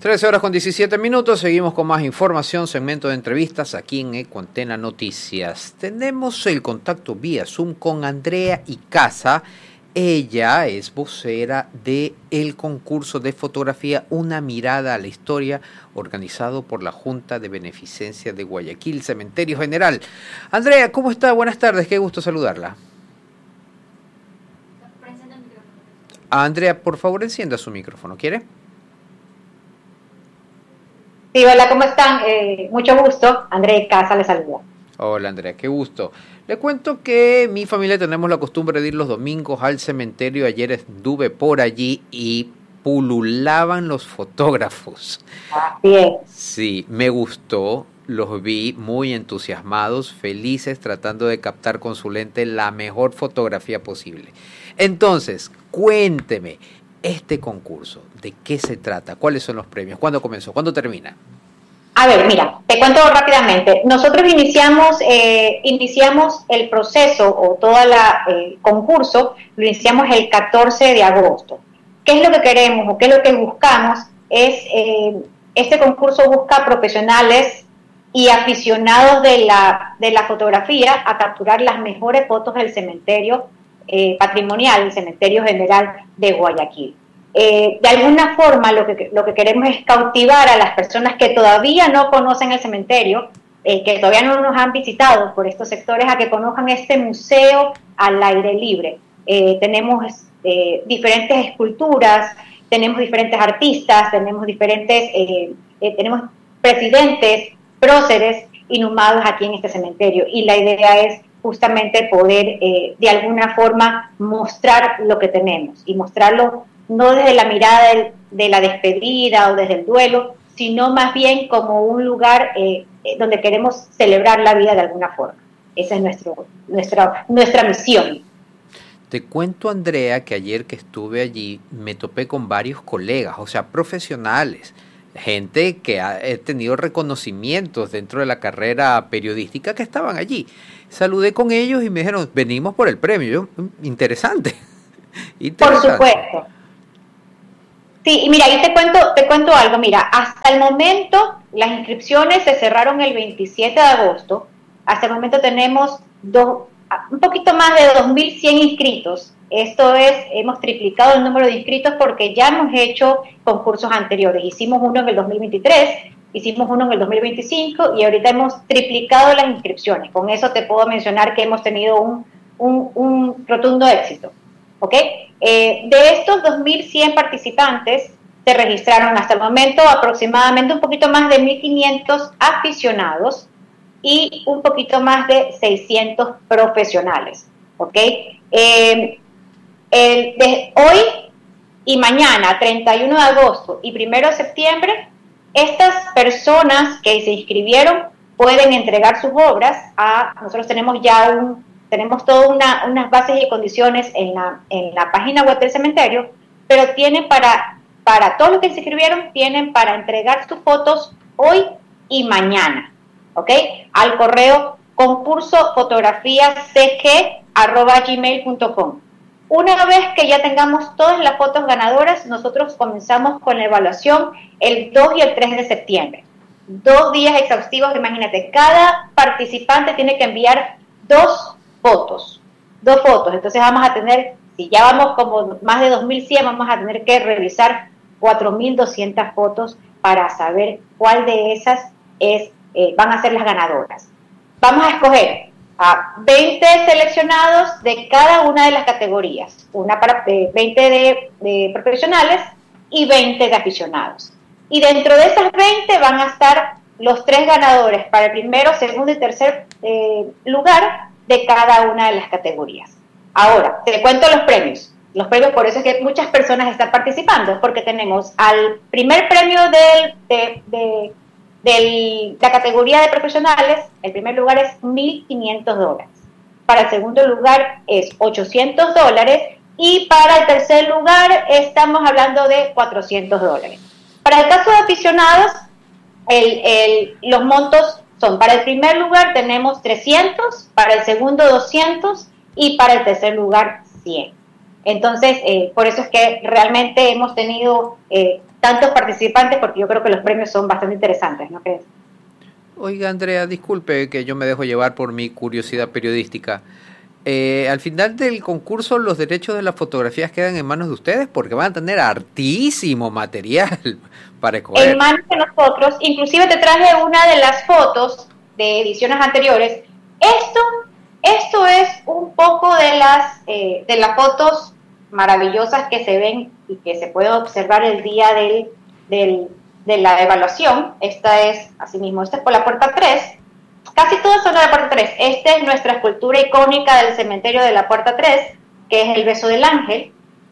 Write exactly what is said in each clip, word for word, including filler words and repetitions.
trece horas con diecisiete minutos, seguimos con más información, segmento de entrevistas aquí en Ecuantena Noticias. Tenemos el contacto vía Zoom con Andrea Icaza. Ella es vocera del concurso de fotografía Una mirada a la historia, organizado por la Junta de Beneficencia de Guayaquil, Cementerio General. Andrea, ¿cómo está? Buenas tardes, qué gusto saludarla. Andrea, por favor, encienda su micrófono, ¿quiere? Sí, hola, ¿cómo están? Eh, mucho gusto. Andrea Icaza les saluda. Hola, Andrea, qué gusto. Le cuento que mi familia tenemos la costumbre de ir los domingos al cementerio. Ayer estuve por allí y pululaban los fotógrafos. Así es. Sí, me gustó. Los vi muy entusiasmados, felices, tratando de captar con su lente la mejor fotografía posible. Entonces, cuénteme, este concurso, ¿de qué se trata? ¿Cuáles son los premios? ¿Cuándo comenzó? ¿Cuándo termina? A ver, mira, te cuento rápidamente. Nosotros iniciamos eh, iniciamos el proceso o todo el eh, concurso, lo iniciamos el catorce de agosto. ¿Qué es lo que queremos o qué es lo que buscamos? Es eh, este concurso busca profesionales y aficionados de la, de la fotografía a capturar las mejores fotos del cementerio eh, patrimonial, el Cementerio General de Guayaquil. Eh, de alguna forma lo que, lo que queremos es cautivar a las personas que todavía no conocen el cementerio, eh, que todavía no nos han visitado por estos sectores, a que conozcan este museo al aire libre. Eh, tenemos eh, diferentes esculturas, tenemos diferentes artistas, tenemos diferentes, eh, eh, tenemos presidentes, próceres inhumados aquí en este cementerio, y la idea es justamente poder eh, de alguna forma mostrar lo que tenemos y mostrarlo no desde la mirada de, de la despedida o desde el duelo, sino más bien como un lugar eh, donde queremos celebrar la vida de alguna forma. Esa es nuestro, nuestra, nuestra misión. Te cuento, Andrea, que ayer que estuve allí me topé con varios colegas, o sea, profesionales, gente que ha tenido reconocimientos dentro de la carrera periodística que estaban allí. Saludé con ellos y me dijeron, venimos por el premio. Yo, interesante. interesante. Por supuesto. Sí, y mira, ahí te cuento, te cuento algo. Mira, hasta el momento las inscripciones se cerraron el veintisiete de agosto. Hasta el momento tenemos dos, un poquito más de dos mil cien inscritos. Esto es, hemos triplicado el número de inscritos porque ya hemos hecho concursos anteriores. Hicimos uno en el dos mil veintitrés, hicimos uno en el dos mil veinticinco y ahorita hemos triplicado las inscripciones. Con eso te puedo mencionar que hemos tenido un, un, un rotundo éxito. ¿Ok? Eh, de estos dos mil cien participantes, se registraron hasta el momento aproximadamente un poquito más de mil quinientos aficionados y un poquito más de seiscientos profesionales. ¿Ok? Eh, el, de hoy y mañana, treinta y uno de agosto y primero de septiembre, estas personas que se inscribieron pueden entregar sus obras a, nosotros tenemos ya un, tenemos todas una, unas bases y condiciones en la, en la página web del cementerio, pero tienen para, para todos los que se inscribieron, tienen para entregar sus fotos hoy y mañana, ¿ok? Al correo concurso fotografía c g arroba gmail punto com. Una vez que ya tengamos todas las fotos ganadoras, nosotros comenzamos con la evaluación el dos y el tres de septiembre. Dos días exhaustivos, imagínate, cada participante tiene que enviar dos fotos, dos fotos. Entonces vamos a tener, si ya vamos como más de dos mil cien, vamos a tener que revisar cuatro mil doscientas fotos para saber cuál de esas es, eh, van a ser las ganadoras. Vamos a escoger a veinte seleccionados de cada una de las categorías, una para eh, veinte de, de profesionales y veinte de aficionados. Y dentro de esas veinte van a estar los tres ganadores para el primero, segundo y tercer eh, lugar de cada una de las categorías. Ahora, te cuento los premios. Los premios, por eso es que muchas personas están participando, porque tenemos al primer premio del, de, de de la categoría de profesionales, el primer lugar es mil quinientos dólares. Para el segundo lugar es ochocientos dólares y para el tercer lugar estamos hablando de cuatrocientos dólares. Para el caso de aficionados, el, el, los montos son, para el primer lugar tenemos trescientos, para el segundo doscientos y para el tercer lugar cien. Entonces, eh, por eso es que realmente hemos tenido eh, tantos participantes, porque yo creo que los premios son bastante interesantes, ¿no crees? Oiga, Andrea, disculpe que yo me dejo llevar por mi curiosidad periodística. Eh, al final del concurso, los derechos de las fotografías quedan en manos de ustedes porque van a tener hartísimo material para escoger. En manos de nosotros, inclusive te traje una de las fotos de ediciones anteriores. Esto, esto es un poco de las, eh, de las fotos maravillosas que se ven y que se puede observar el día del, del, de la evaluación. Esta es, así mismo, esta es por la puerta tres. Casi todas son de la puerta tres. Esta es nuestra escultura icónica del cementerio de la puerta tres, que es el beso del ángel.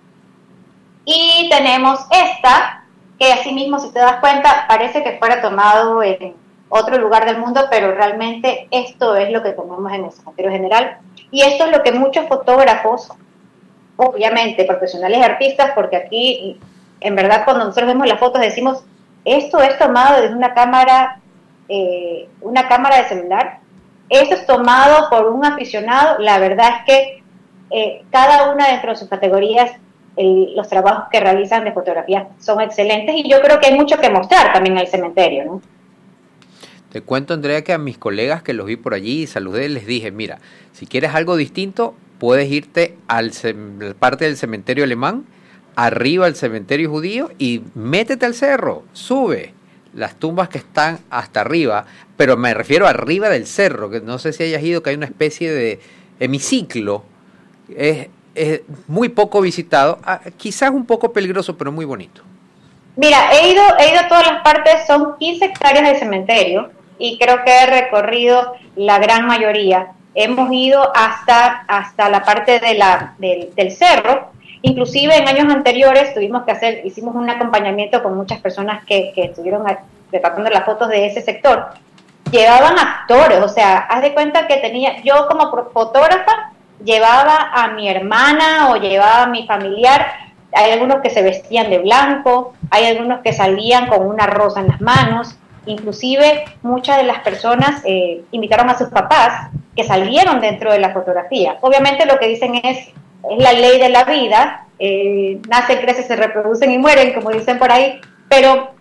Y tenemos esta, que así mismo, si te das cuenta, parece que fuera tomado en otro lugar del mundo, pero realmente esto es lo que tenemos en el cementerio general. Y esto es lo que muchos fotógrafos, obviamente profesionales y artistas, porque aquí, en verdad, cuando nosotros vemos las fotos decimos, esto es tomado desde una cámara Eh, una cámara de celular. Eso es tomado por un aficionado. La verdad es que eh, cada una dentro de sus categorías, el, los trabajos que realizan de fotografía son excelentes, y yo creo que hay mucho que mostrar también en el cementerio, ¿no? Te cuento, Andrea, que a mis colegas que los vi por allí y saludé, les dije, mira, si quieres algo distinto, puedes irte al parte del cementerio alemán, arriba al cementerio judío, y métete al cerro, sube las tumbas que están hasta arriba, pero me refiero arriba del cerro, que no sé si hayas ido, que hay una especie de hemiciclo, es, es muy poco visitado, quizás un poco peligroso, pero muy bonito. Mira, he ido, he ido a todas las partes, son quince hectáreas de cementerio, y creo que he recorrido la gran mayoría. Hemos ido hasta, hasta la parte de la, del, del cerro. Inclusive en años anteriores tuvimos que hacer, hicimos un acompañamiento con muchas personas que, que estuvieron retratando las fotos de ese sector. Llevaban actores, o sea, haz de cuenta que tenía, yo como fotógrafa llevaba a mi hermana o llevaba a mi familiar. Hay algunos que se vestían de blanco, hay algunos que salían con una rosa en las manos, inclusive muchas de las personas eh, invitaron a sus papás que salieron dentro de la fotografía. Obviamente lo que dicen es, es la ley de la vida, eh, nacen, crecen, se reproducen y mueren, como dicen por ahí, pero